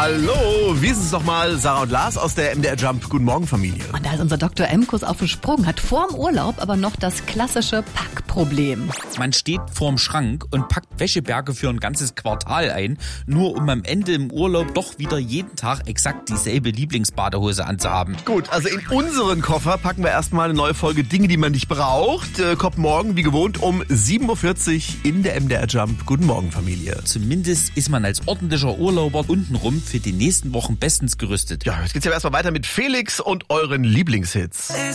Hallo, wir sind es nochmal, Sarah und Lars aus der MDR Jump. Guten Morgen, Familie. Und da ist unser Dr. M-Kuss auf dem Sprung, hat vorm Urlaub aber noch das klassische Packproblem. Man steht vorm Schrank und packt Wäscheberge für ein ganzes Quartal ein, nur um am Ende im Urlaub doch wieder jeden Tag exakt dieselbe Lieblingsbadehose anzuhaben. Gut, also in unseren Koffer packen wir erstmal eine neue Folge Dinge, die man nicht braucht. Kommt morgen, wie gewohnt, um 7.40 Uhr in der MDR Jump. Guten Morgen, Familie. Zumindest ist man als ordentlicher Urlauber untenrum für die nächsten Wochen bestens gerüstet. Ja, jetzt geht's ja erstmal weiter mit Felix und euren Lieblingshits.